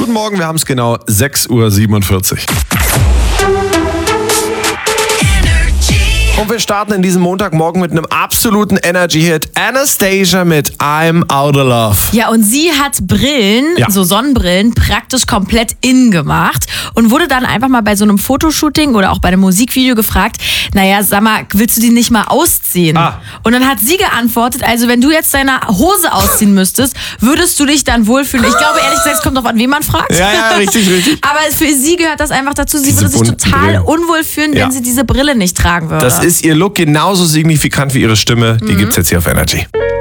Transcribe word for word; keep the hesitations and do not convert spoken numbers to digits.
Guten Morgen, wir haben es genau sechs Uhr siebenundvierzig. Und wir starten in diesem Montagmorgen mit einem absoluten Energy-Hit. Anastasia mit I'm Out of Love. Ja, und sie hat Brillen, Ja. so Sonnenbrillen, praktisch komplett in gemacht und wurde dann einfach mal bei so einem Fotoshooting oder auch bei einem Musikvideo gefragt, naja, sag mal, willst du die nicht mal ausziehen? Ah. Und dann hat sie geantwortet, also wenn du jetzt deine Hose ausziehen müsstest, würdest du dich dann wohlfühlen? Ich glaube, ehrlich gesagt, es kommt drauf an, wen man fragt. Ja, ja, richtig, richtig. Aber für sie gehört das einfach dazu. Sie Diese würde sich bunten total Brillen. unwohl fühlen, Ja. wenn sie diese Brille nicht tragen würde. Das ist ihr Look genauso signifikant wie ihre Stimme. Die gibt's jetzt hier auf Energy.